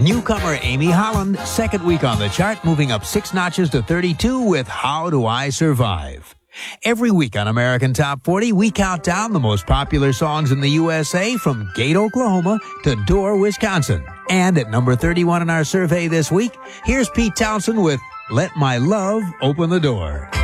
Newcomer Amy Holland, second week on the chart, moving up 6 notches to 32 with How Do I Survive? Every week on American Top 40, we count down the most popular songs in the USA from Gate, Oklahoma to Dorr, Wisconsin. And at number 31 in our survey this week, here's Pete Townsend with Let My Love Open the Door.